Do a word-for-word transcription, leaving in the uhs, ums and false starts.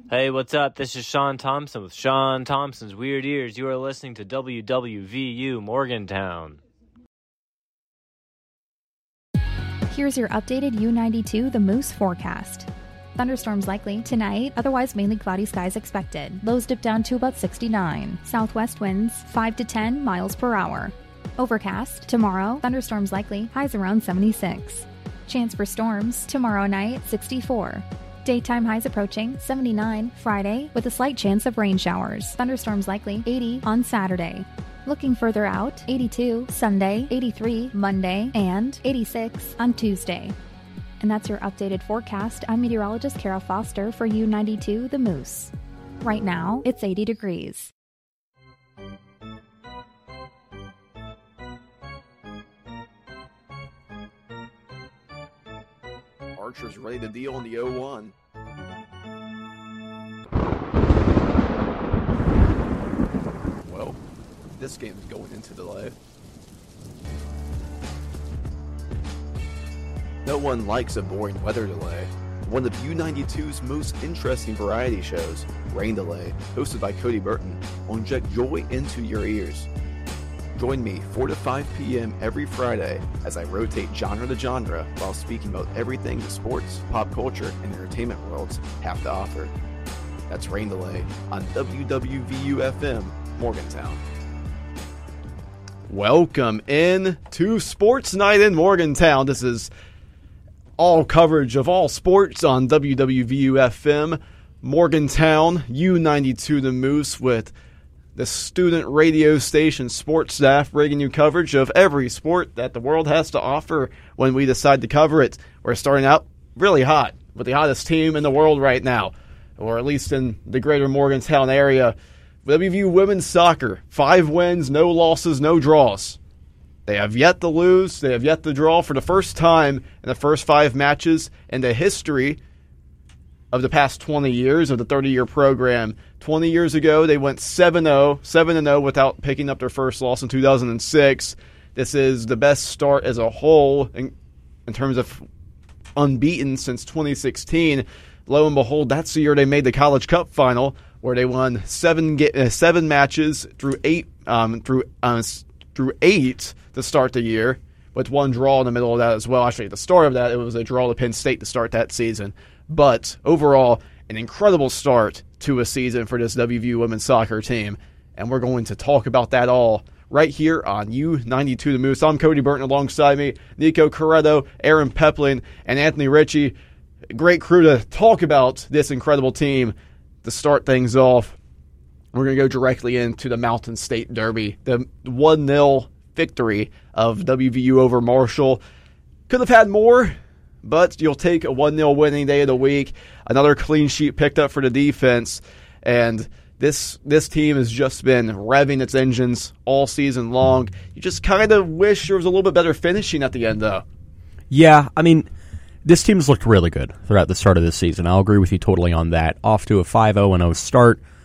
Hey, what's up? This is Sean Thompson with Sean Thompson's Weird Ears. You are listening to W W V U Morgantown. Here's your updated U ninety-two The Moose forecast. Thunderstorms likely tonight, otherwise mainly cloudy skies expected. Lows dip down to about sixty-nine. Southwest winds five to ten miles per hour. Overcast tomorrow, thunderstorms likely, highs around seventy-six. Chance for storms tomorrow night, sixty-four. Daytime highs approaching seventy-nine Friday with a slight chance of rain showers. Thunderstorms likely, eighty on Saturday. Looking further out, eighty-two Sunday, eighty-three Monday, and eighty-six on Tuesday. And that's your updated forecast. I'm meteorologist Kara Foster for U ninety-two The Moose. Right now, it's eighty degrees. Archer's ready to deal in the oh one. Well, this game is going into delay. No one likes a boring weather delay. One of U ninety-two's most interesting variety shows, Rain Delay, hosted by Cody Burton, will inject joy into your ears. Join me four to five p.m. every Friday as I rotate genre to genre while speaking about everything the sports, pop culture, and entertainment worlds have to offer. That's Rain Delay on W W V U F M, Morgantown. Welcome in to Sports Night in Morgantown. This is all coverage of all sports on W W V U F M, Morgantown, U ninety-two The Moose, with the student radio station sports staff bringing you coverage of every sport that the world has to offer when we decide to cover it. We're starting out really hot with the hottest team in the world right now, or at least in the greater Morgantown area. W V U women's soccer, five wins, no losses, no draws. They have yet to lose. They have yet to draw for the first time in the first five matches in the history of the past twenty years of the thirty-year program. twenty years ago, they went seven oh without picking up their first loss in two thousand six. This is the best start as a whole in, in terms of unbeaten since twenty sixteen. Lo and behold, that's the year they made the College Cup final, where they won seven uh, seven matches through eight um, through uh, through eight to start the year, with one draw in the middle of that as well. Actually, at the start of that, it was a draw to Penn State to start that season. But overall, an incredible start to a season for this W V U women's soccer team. And we're going to talk about that all right here on U ninety-two The Moose. I'm Cody Burton, alongside me, Nico Corretto, Aaron Peplin, and Anthony Ritchie. Great crew to talk about this incredible team. To start things off, we're going to go directly into the Mountain State Derby, the one nil victory of W V U over Marshall. Could have had more, but you'll take a one nil winning day of the week. Another clean sheet picked up for the defense. And this this team has just been revving its engines all season long. You just kind of wish there was a little bit better finishing at the end, though. Yeah, I mean, this team's looked really good throughout the start of this season. I'll agree with you totally on that. Off to a five oh and oh start.